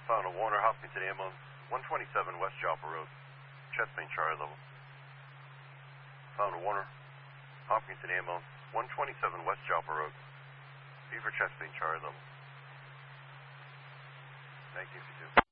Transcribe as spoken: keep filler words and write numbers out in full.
Found a Warner Hopkinton ambulance, one twenty-seven West Jalpa Road, chest pain Charlie level. Found a Warner Hopkinton ambulance, one twenty-seven West Jalpa Road, B for chest pain Charlie level. Thank you, if you do.